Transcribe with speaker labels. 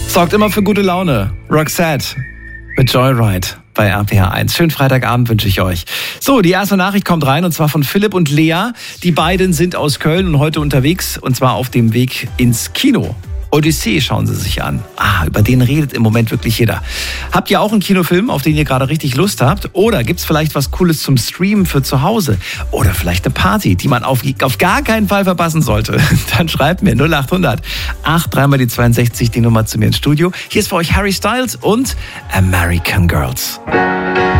Speaker 1: Sorgt immer für gute Laune. Roxette mit Joyride bei RPR 1. Schönen Freitagabend wünsche ich euch. So, die erste Nachricht kommt rein und zwar von Philipp und Lea. Die beiden sind aus Köln und heute unterwegs und zwar auf dem Weg ins Kino. Odyssee schauen Sie sich an. Über den redet im Moment wirklich jeder. Habt ihr auch einen Kinofilm, auf den ihr gerade richtig Lust habt? Oder gibt's vielleicht was Cooles zum Streamen für zu Hause? Oder vielleicht eine Party, die man auf gar keinen Fall verpassen sollte? Dann schreibt mir 0800 83 die Nummer zu mir ins Studio. Hier ist für euch Harry Styles und American Girls.